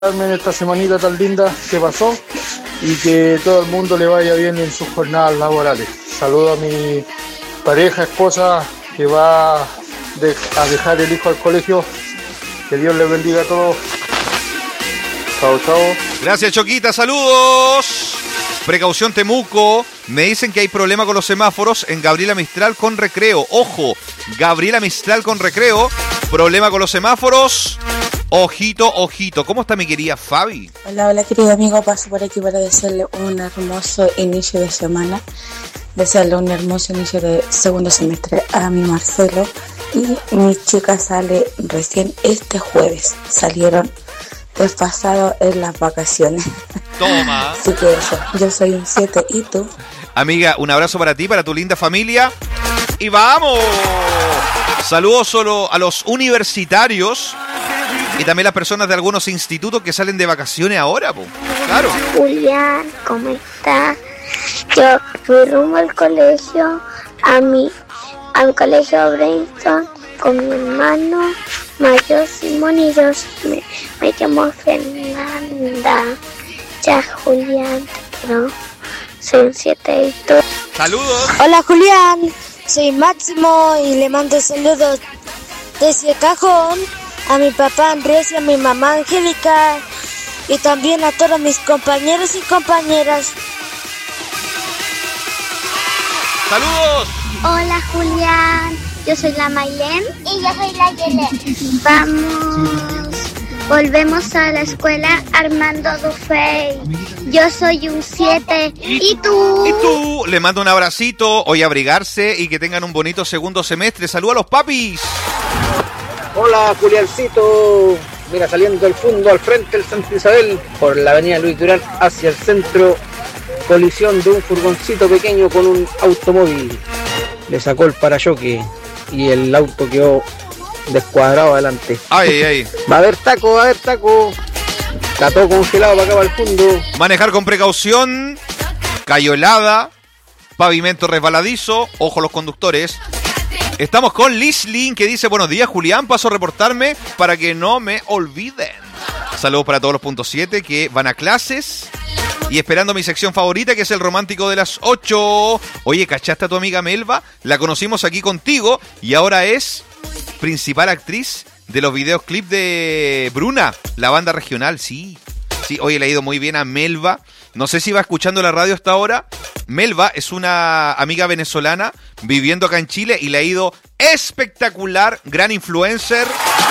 en esta semanita tan linda que pasó y que todo el mundo le vaya bien en sus jornadas laborales. Saludo a mi pareja, esposa, que va a dejar el hijo al colegio. Que Dios les bendiga a todos. Chao, chao. Gracias, Choquita, saludos. Precaución, Temuco. Me dicen que hay problema con los semáforos en Gabriela Mistral con Recreo. Ojo, Gabriela Mistral con Recreo. Problema con los semáforos. Ojito, ojito. ¿Cómo está mi querida Fabi? Hola, querido amigo. Paso por aquí para desearle un hermoso inicio de semana. Desearle un hermoso inicio de segundo semestre a mi Marcelo. Y mi chica sale recién este jueves. Salieron desfasados en las vacaciones. Toma. Así que eso, yo soy un 7 y tú. Amiga, un abrazo para ti, para tu linda familia. ¡Y vamos! Saludos solo a los universitarios y también las personas de algunos institutos que salen de vacaciones ahora, po. Claro. Julián, ¿cómo estás? Yo fui rumbo al colegio, al colegio Brainstorm con mi hermano Mayo Simón y yo me llamo Fernanda. Ya, Julián, te quiero. Soy un 7 y tú. Saludos. Hola, Julián. Soy Máximo y le mando saludos desde Cajón a mi papá Andrés y a mi mamá Angélica y también a todos mis compañeros y compañeras. Saludos. Hola, Julián. Yo soy la Maylén. Y yo soy la Yelen. Vamos. Volvemos a la escuela Armando Dufay. Yo soy un 7. ¿Y tú? ¿Y tú? Le mando un abracito. Hoy abrigarse y que tengan un bonito segundo semestre. Saludos a los papis. Hola, Juliancito. Mira, saliendo del fondo al frente del Santa Isabel por la avenida Luis Durán hacia el centro. Colisión de un furgoncito pequeño con un automóvil. Le sacó el parachoque y el auto quedó descuadrado adelante. Ay, ay. Va a haber taco, va a haber taco. Está todo congelado para acá para el fondo. Manejar con precaución. Calle helada. Pavimento resbaladizo. Ojo los conductores. Estamos con Lislin que dice: buenos días, Julián. Paso a reportarme para que no me olviden. Saludos para todos los puntos 7 que van a clases. Y esperando mi sección favorita, que es el romántico de las 8. Oye, ¿cachaste a tu amiga Melva? La conocimos aquí contigo y ahora es principal actriz de los videoclips de Bruna, la banda regional. Sí, oye, le ha ido muy bien a Melva. No sé si va escuchando la radio hasta ahora. Melva es una amiga venezolana viviendo acá en Chile y le ha ido espectacular, gran influencer.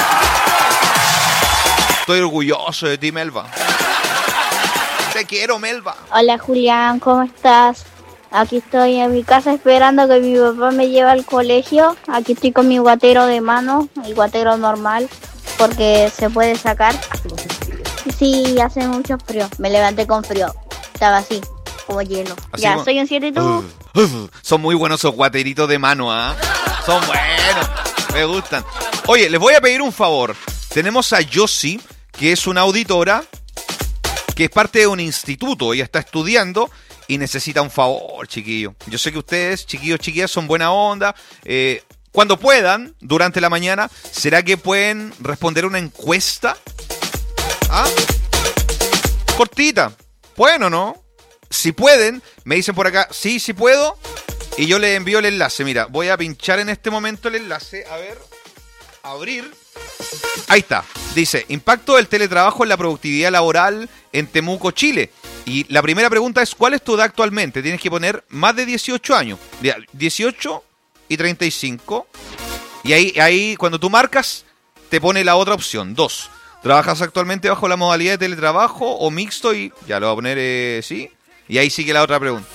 Estoy orgulloso de ti, Melva. Te quiero, Melva. Hola, Julián, ¿cómo estás? Aquí estoy en mi casa esperando que mi papá me lleve al colegio. Aquí estoy con mi guatero de mano, el guatero normal, porque se puede sacar. Sí, hace mucho frío. Me levanté con frío. Estaba así, como hielo. Así ya, como... soy un 7 y tú. Son muy buenos esos guateritos de mano, ¿ah? Son buenos. Me gustan. Oye, les voy a pedir un favor. Tenemos a Yossi, que es una auditora, que es parte de un instituto. Ella está estudiando y necesita un favor, chiquillo. Yo sé que ustedes, chiquillos, chiquillas, son buena onda. Cuando puedan, durante la mañana, ¿será que pueden responder una encuesta? ¿Ah? Cortita. Bueno, ¿no? Si pueden, me dicen por acá, sí puedo. Y yo les envío el enlace. Mira, voy a pinchar en este momento el enlace. A ver, abrir. Ahí está. Dice, impacto del teletrabajo en la productividad laboral en Temuco, Chile. Y la primera pregunta es, ¿cuál es tu edad actualmente? Tienes que poner más de 18 años. 18 y 35. Y ahí cuando tú marcas, te pone la otra opción. 2. ¿Trabajas actualmente bajo la modalidad de teletrabajo o mixto? Y ya lo voy a poner, sí. Y ahí sigue la otra pregunta.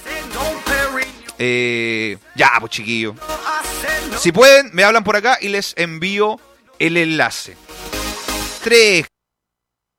Ya, pues chiquillo. Si pueden, me hablan por acá y les envío el enlace. 3,